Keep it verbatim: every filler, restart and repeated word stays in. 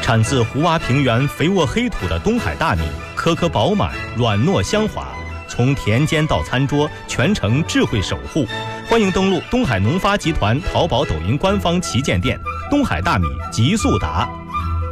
产自胡洼平原肥沃黑土的东海大米，颗颗饱满，软糯香滑，从田间到餐桌，全程智慧守护。欢迎登录东海农发集团淘宝、抖音官方旗舰店“东海大米极速达”。